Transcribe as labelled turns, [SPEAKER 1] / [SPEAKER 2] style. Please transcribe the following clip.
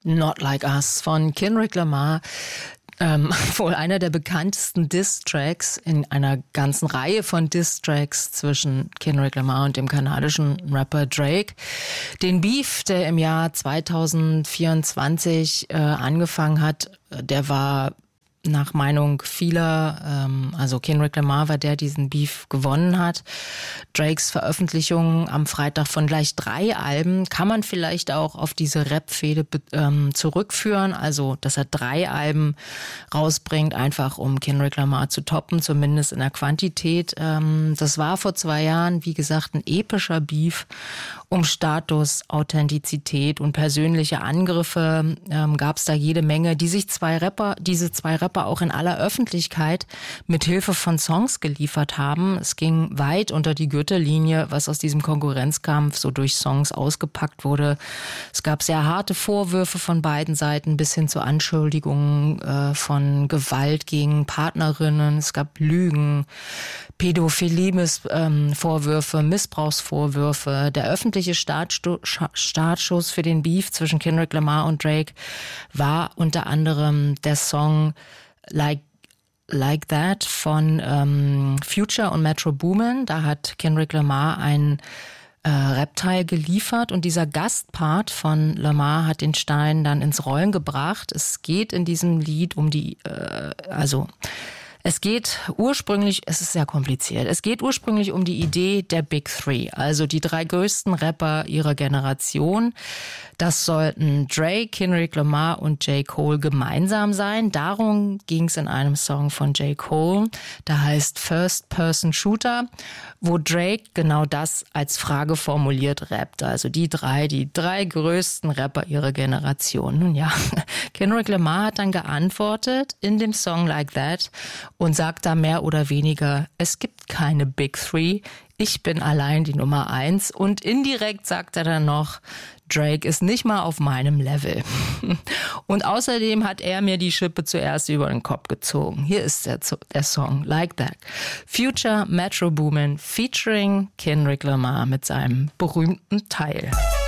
[SPEAKER 1] Not Like Us von Kendrick Lamar. Wohl einer der bekanntesten Diss-Tracks in einer ganzen Reihe von Diss-Tracks zwischen Kendrick Lamar und dem kanadischen Rapper Drake. Den Beef, der im Jahr 2024 angefangen hat, der war nach Meinung vieler, also Kendrick Lamar war der diesen Beef gewonnen hat. Drakes Veröffentlichung am Freitag von gleich 3 Alben kann man vielleicht auch auf diese Rap-Fehde zurückführen. Also, dass er 3 Alben rausbringt, einfach um Kendrick Lamar zu toppen, zumindest in der Quantität. Das war vor 2 Jahren, wie gesagt, ein epischer Beef um Status, Authentizität und persönliche Angriffe. Gab es da jede Menge, diese 2 Rapper auch in aller Öffentlichkeit mit Hilfe von Songs geliefert haben. Es ging weit unter die Gürtellinie, was aus diesem Konkurrenzkampf so durch Songs ausgepackt wurde. Es gab sehr harte Vorwürfe von beiden Seiten bis hin zu Anschuldigungen von Gewalt gegen Partnerinnen. Es gab Lügen, Pädophilie-Vorwürfe, Missbrauchsvorwürfe. Der öffentliche Startschuss für den Beef zwischen Kendrick Lamar und Drake war unter anderem der Song Like That von Future und Metro Boomin. Da hat Kendrick Lamar einen Rap-Teil geliefert und dieser Gastpart von Lamar hat den Stein dann ins Rollen gebracht. Es geht in diesem Lied um die, es geht ursprünglich um die Idee der Big Three, also die 3 größten Rapper ihrer Generation. Das sollten Drake, Kendrick Lamar und J. Cole gemeinsam sein. Darum ging es in einem Song von J. Cole, der heißt First Person Shooter, wo Drake genau das als Frage formuliert rappt. Also die drei größten Rapper ihrer Generation. Nun ja, Kendrick Lamar hat dann geantwortet in dem Song Like That und sagt da mehr oder weniger, es gibt keine Big Three, ich bin allein die Nummer 1. Und indirekt sagt er dann noch, Drake ist nicht mal auf meinem Level. Und außerdem hat er mir die Schippe zuerst über den Kopf gezogen. Hier ist der Song Like That. Future, Metro Boomin featuring Kendrick Lamar mit seinem berühmten Teil.